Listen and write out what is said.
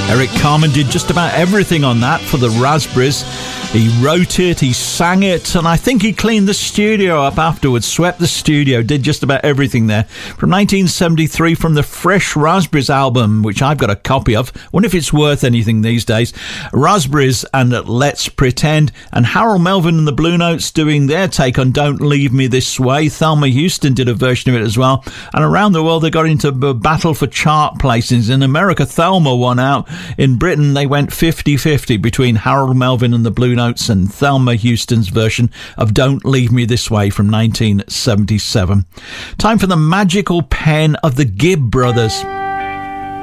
Eric Carmen did just about everything on that for the Raspberries. He wrote it, he sang it, and I think he cleaned the studio up afterwards, swept the studio, did just about everything there. From 1973, from the Fresh Raspberries album, which I've got a copy of. Wonder if it's worth anything these days. Raspberries and Let's Pretend, and Harold Melvin and the Blue Notes doing their take on Don't Leave Me This Way. Thelma Houston did a version of it as well. And around the world, they got into a battle for chart placings. In America, Thelma won out. In Britain, they went 50-50 between Harold Melvin and the Blue Notes and Thelma Houston's version of Don't Leave Me This Way from 1977. Time for the magical pen of the Gibb Brothers.